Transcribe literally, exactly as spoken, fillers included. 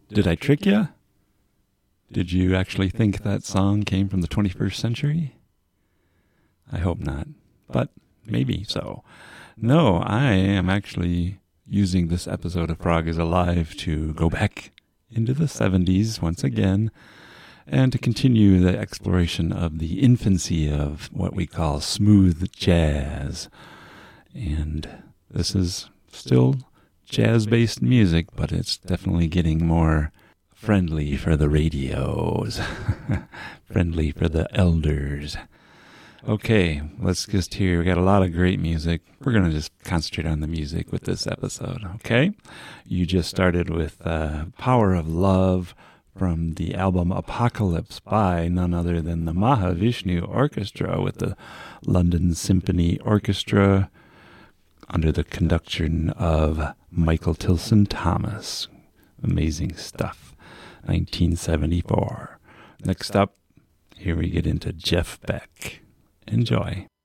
Did I trick you? Did you actually think that song came from the twenty-first century? I hope not, but maybe so. No, I am actually using this episode of Frog is Alive to go back into the seventies once again and to continue the exploration of the infancy of what we call smooth jazz. And this is still jazz-based music, but it's definitely getting more friendly for the radios, friendly for the elders. Okay, let's just hear. We got a lot of great music. We're going to just concentrate on the music with this episode, okay? You just started with uh, Power of Love from the album Apocalypse by none other than the Mahavishnu Orchestra with the London Symphony Orchestra under the conduction of Michael Tilson Thomas. Amazing stuff. nineteen seventy-four. Next up, here we get into Jeff Beck. Enjoy.